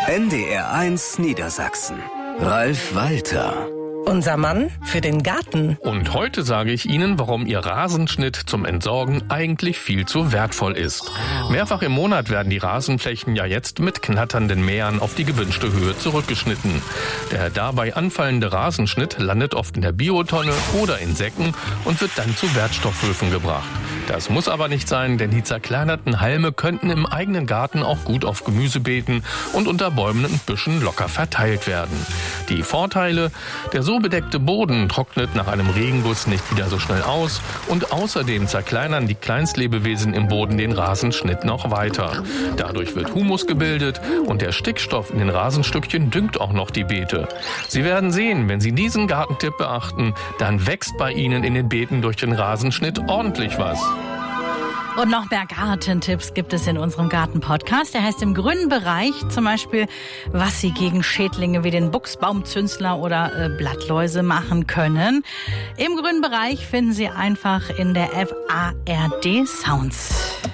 NDR1 Niedersachsen. Ralf Walter. Unser Mann für den Garten. Und heute sage ich Ihnen, warum Ihr Rasenschnitt zum Entsorgen eigentlich viel zu wertvoll ist. Mehrfach im Monat werden die Rasenflächen ja jetzt mit knatternden Mähern auf die gewünschte Höhe zurückgeschnitten. Der dabei anfallende Rasenschnitt landet oft in der Biotonne oder in Säcken und wird dann zu Wertstoffhöfen gebracht. Das muss aber nicht sein, denn die zerkleinerten Halme könnten im eigenen Garten auch gut auf Gemüsebeeten und unter Bäumen und Büschen locker verteilt werden. Die Vorteile: Der so bedeckte Boden trocknet nach einem Regenguss nicht wieder so schnell aus und außerdem zerkleinern die Kleinstlebewesen im Boden den Rasenschnitt noch weiter. Dadurch wird Humus gebildet und der Stickstoff in den Rasenstückchen düngt auch noch die Beete. Sie werden sehen, wenn Sie diesen Gartentipp beachten, dann wächst bei Ihnen in den Beeten durch den Rasenschnitt ordentlich was. Und noch mehr Gartentipps gibt es in unserem Garten-Podcast. Der heißt im grünen Bereich zum Beispiel, was Sie gegen Schädlinge wie den Buchsbaumzünsler oder Blattläuse machen können. Im grünen Bereich finden Sie einfach in der App ARD Sounds.